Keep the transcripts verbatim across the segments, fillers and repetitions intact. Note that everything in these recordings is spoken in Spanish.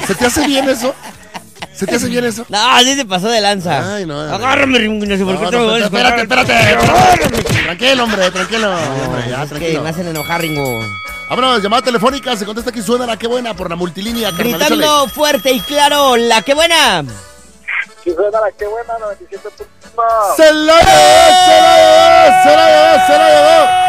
¿Se te hace bien eso? ¿Se te hace bien eso? No, sí se pasó de lanza. Ay, no. Agárrame, no sé por qué No, te no, me voy a espérate, disparar. espérate. Tranquilo, hombre, tranquilo. No, Hombre, ya, es que tranquilo. me hacen enojar, Ringo. Vámonos, llamada telefónica. Se contesta aquí, suena la que buena por la multilínea. Carnal, Gritando échale. fuerte y claro, la que buena. Sí, suena la que buena, noventa y siete punto uno. ¡Se la llevó! ¡Se la llevó! ¡Se la llevó! ¡Se la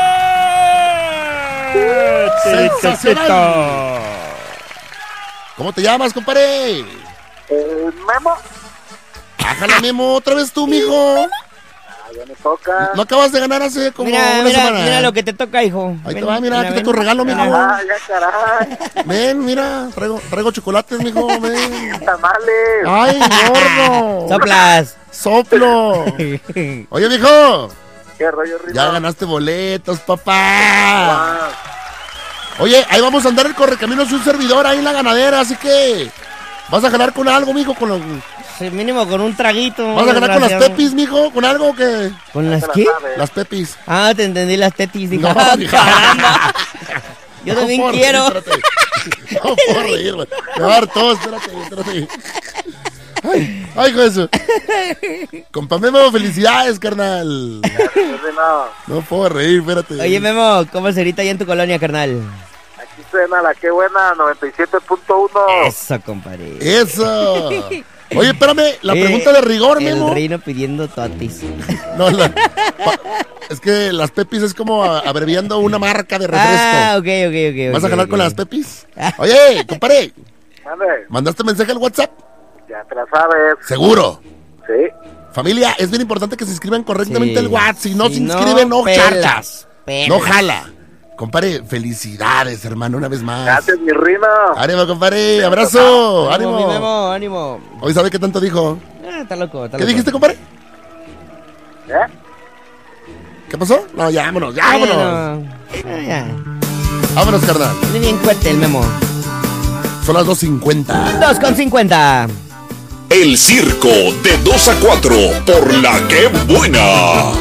llevó! ¡Sensacional! ¿Cómo te llamas, compadre? Eh, Memo. Bájala, Memo, otra vez tú, mijo. Ah, ya me toca. ¿No acabas de ganar hace como Mira, una mira, semana? mira lo que te toca, hijo. Ahí te Ven, va, mira, aquí está ven. tu regalo, mijo. Ah, ya caray. Ven, mira, traigo, traigo chocolates, mijo, ven. Tamales. ¡Ay, gordo! Soplas. ¡Soplo! Oye, mijo, ¿Qué rollo, Rino? ya ganaste boletos, papá. Ah, Oye, ahí vamos a andar el correcaminos de un servidor ahí en la ganadera, así que vas a jalar con algo, mijo, con los... Sí, mínimo con un traguito. ¿Vas a jalar con las desgraciado. pepis, mijo? ¿Con algo que...? ¿Con las te la qué? sabes. Las pepis. Ah, te entendí las tetis. Dije, No, ah, mija. caramba. Yo No también puedo reír, quiero. espérate. No puedo reír, güey. Me va a dar todo, espérate, espérate. Ay, ay, hijo de eso. Compa Memo, felicidades, carnal. Rino. No puedo reír, espérate. Oye, Memo, ¿cómo se ahorita allá en tu colonia, carnal? Aquí suena la que buena, noventa y siete punto uno. Eso, compadre. Eso. Oye, espérame, la Eh, pregunta de rigor, El Memo. reino pidiendo totis. No, la- pa- es que las pepis es como a- abreviando una marca de refresco. Ah, ok, ok, ok. ¿Vas a ok, jalar ok. con las pepis? Oye, compadre, Mande. ¿mandaste mensaje al WhatsApp? Ya te la sabes. Seguro. Sí. Familia, es bien importante que se inscriban correctamente Sí. al WhatsApp. Si no Si se no, inscriben, no, pelas, charchas. pelas. No jala. Compadre, felicidades, hermano, una vez más. Gracias, mi Rino. Ánimo, compadre. Abrazo. Ánimo, mi Ánimo. Memo, ánimo. Hoy sabe qué tanto dijo. Ah, está loco, está ¿Qué loco. dijiste, compadre? ¿Eh? ¿Qué pasó? No, ya, vámonos, ya, Bueno, vámonos. ah, ya. Vámonos, carnal. Viene bien fuerte el Memo. Son las dos cincuenta. dos con cincuenta. El circo de dos a cuatro por la que buena.